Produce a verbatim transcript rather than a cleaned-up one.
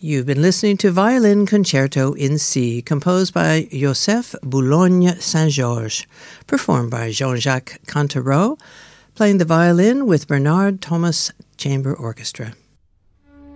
You've been listening to Violin Concerto in C, composed by Joseph Boulogne Saint-Georges, performed by Jean-Jacques Cantereau, playing the violin with Bernard Thomas Chamber Orchestra.